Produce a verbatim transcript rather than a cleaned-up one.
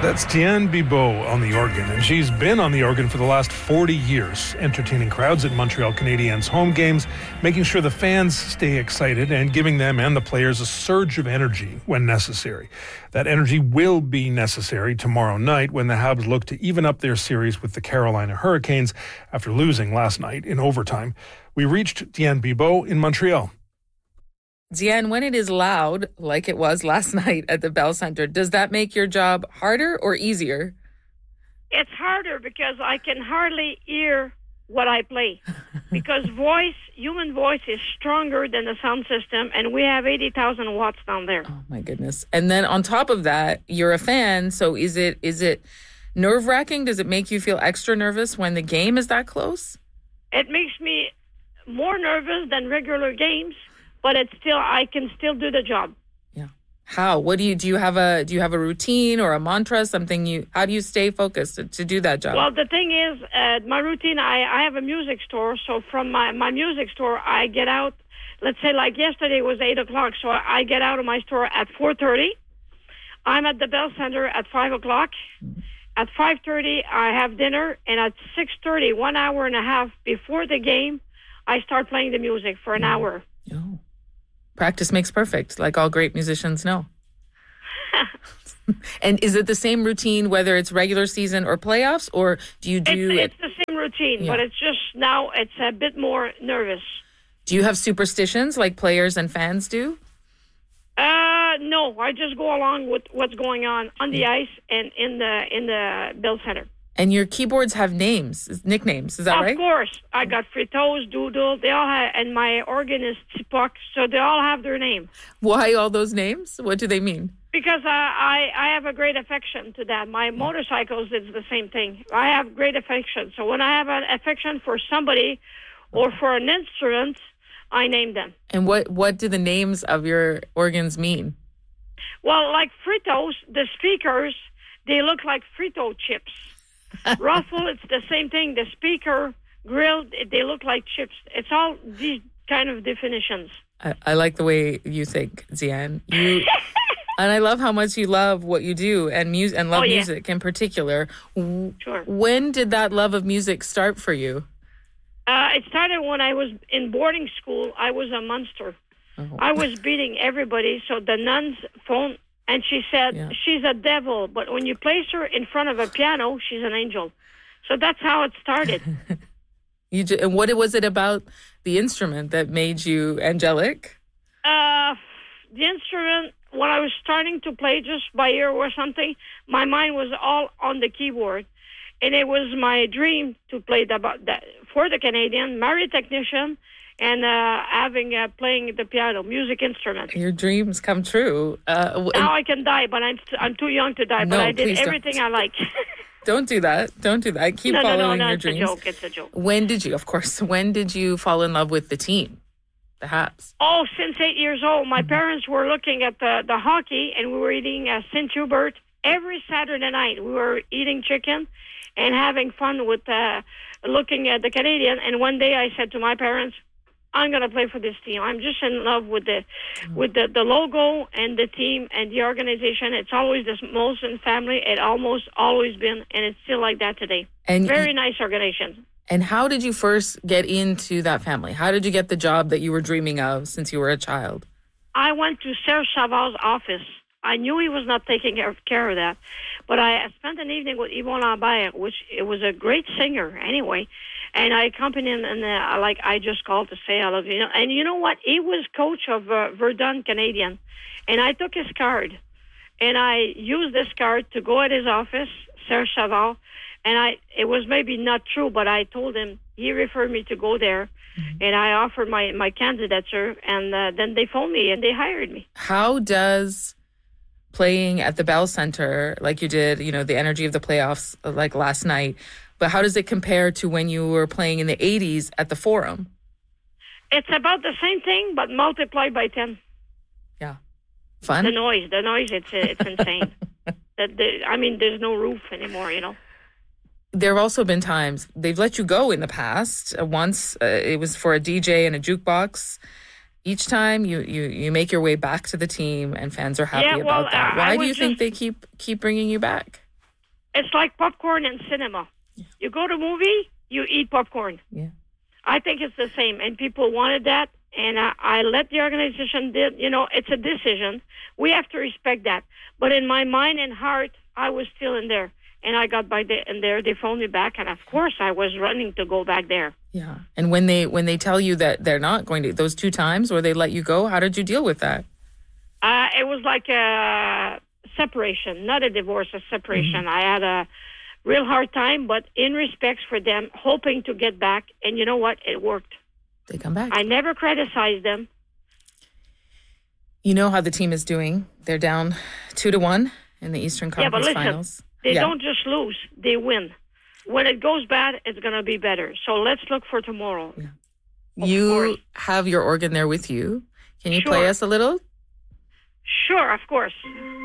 That's Diane Bibeau on the organ, and she's been on the organ for the last forty years, entertaining crowds at Montreal Canadiens home games, making sure the fans stay excited and giving them and the players a surge of energy when necessary. That energy will be necessary tomorrow night when the Habs look to even up their series with the Carolina Hurricanes after losing last night in overtime. We reached Diane Bibeau in Montreal. Diane, when it is loud, like it was last night at the Bell Centre, does that make your job harder or easier? It's harder because I can hardly hear what I play. Because voice, human voice is stronger than the sound system, and we have eighty thousand watts down there. Oh, my goodness. And then on top of that, you're a fan, so is it is it nerve-wracking? Does it make you feel extra nervous when the game is that close? It makes me more nervous than regular games. But it's still, I can still do the job. Yeah. How? What do you do? You have a do you have a routine or a mantra? Something you? How do you stay focused to, to do that job? Well, the thing is, uh, my routine. I, I have a music store, so from my, my music store, I get out. Let's say like yesterday was eight o'clock, so I get out of my store at four thirty. I'm at the Bell Centre at five o'clock. Mm-hmm. At five thirty, I have dinner, and at six thirty, one hour and a half before the game, I start playing the music for an mm-hmm. hour. Oh. Practice makes perfect, like all great musicians know. And is it the same routine, whether it's regular season or playoffs, or do you do it's, it? It's the same routine, yeah. But it's just now it's a bit more nervous. Do you have superstitions like players and fans do? Uh, no, I just go along with what's going on on the ice and in the in the Bell Centre. And your keyboards have names, nicknames, is that of right? Of course. I got Fritos, Doodle, they all have, and my organist, Tipok, so they all have their name. Why all those names? What do they mean? Because I, I, I have a great affection to that. My motorcycles, it's the same thing. I have great affection. So when I have an affection for somebody or for an instrument, I name them. And what, what do the names of your organs mean? Well, like Fritos, the speakers, they look like Frito chips. Ruffle, it's the same thing. The speaker, grilled, they look like chips. It's all these kind of definitions. I, I like the way you think, Diane. You, and I love how much you love what you do and music and love oh, yeah. music in particular. Sure. When did that love of music start for you? Uh, it started when I was in boarding school. I was a monster. Oh. I was beating everybody. So the nuns phoned. And she said, yeah. she's a devil, but when you place her in front of a piano, she's an angel. So that's how it started. you ju- And what was it about the instrument that made you angelic? Uh, the instrument, when I was starting to play just by ear or something, my mind was all on the keyboard. And it was my dream to play the, the, for the Canadian, marry a technician, and uh, having uh, playing the piano, music instrument. Your dreams come true. Uh, now I can die, but I'm st- I'm too young to die. No, but I did everything don't. I like. Don't do that. Don't do that. Keep no, following no, no, no, your it's dreams. It's a joke. It's a joke. When did you, of course, when did you fall in love with the team, the Habs? Oh, since eight years old. My mm-hmm. parents were looking at the, the hockey, and we were eating uh, Saint Hubert every Saturday night. We were eating chicken and having fun with uh, looking at the Canadian. And one day I said to my parents, I'm going to play for this team. I'm just in love with the with the, the logo and the team and the organization. It's always the Molson family. It almost always been, and it's still like that today. And very nice organization. And how did you first get into that family? How did you get the job that you were dreaming of since you were a child? I went to Serge Saval's office. I knew he was not taking care of that. But I spent an evening with Yvon Lambert, which it was a great singer anyway. And I accompanied him, and uh, like I just called to say I love you. And you know what? He was coach of uh, Verdun Canadian. And I took his card. And I used this card to go at his office, Serge Saval. And I, it was maybe not true, but I told him, he referred me to go there. Mm-hmm. And I offered my, my candidature. And uh, then they phoned me and they hired me. How does playing at the Bell Centre, like you did, you know, the energy of the playoffs, like last night, but how does it compare to when you were playing in the eighties at the Forum? It's about the same thing, but multiplied by ten. Yeah. Fun? The noise, the noise, it's it's insane. That the, I mean, there's no roof anymore, you know. There have also been times they've let you go in the past. Uh, once uh, it was for a D J and a jukebox. Each time you, you, you make your way back to the team and fans are happy yeah, well, about that. uh, Why do you just, think they keep keep bringing you back? It's like popcorn in cinema. Yeah. You go to a movie, you eat popcorn. Yeah. I think it's the same, and people wanted that, and I, I let the organization did. You know, it's a decision. We have to respect that. But in my mind and heart, I was still in there, and I got back there, and there they phoned me back, and of course I was running to go back there. Yeah. And when they when they tell you that they're not going to, those two times where they let you go, how did you deal with that? Uh, it was like a separation, not a divorce, a separation. Mm-hmm. I had a real hard time, but in respect for them, hoping to get back. And you know what? It worked. They come back. I never criticized them. You know how the team is doing. They're down two to one in the Eastern Conference yeah, but listen, Finals. They yeah. don't just lose. They win. When it goes bad, it's going to be better. So let's look for tomorrow. Yeah. You course. have your organ there with you. Can you sure. play us a little? Sure, of course.